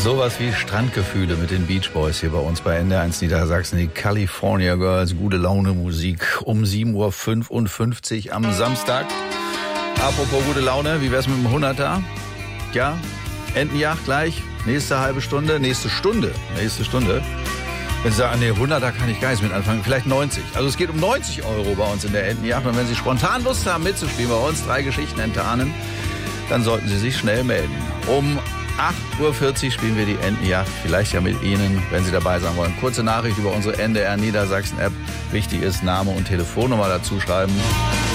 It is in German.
Sowas wie Strandgefühle mit den Beach Boys hier bei uns bei NDR1 Niedersachsen. Die California Girls, gute Laune Musik um 7.55 Uhr am Samstag. Apropos gute Laune, wie wär's mit dem 100er? Ja, Entenjagd gleich, nächste halbe Stunde, nächste Stunde. Wenn Sie sagen, nee, 100er kann ich gar nichts mit anfangen, vielleicht 90. Also es geht um 90 € bei uns in der Entenjagd. Und wenn Sie spontan Lust haben mitzuspielen bei uns, 3 Geschichten enttarnen, dann sollten Sie sich schnell melden. Um 8.40 Uhr spielen wir die Entenjagd, vielleicht ja mit Ihnen, wenn Sie dabei sein wollen. Kurze Nachricht über unsere NDR Niedersachsen App. Wichtig ist, Name und Telefonnummer dazu schreiben.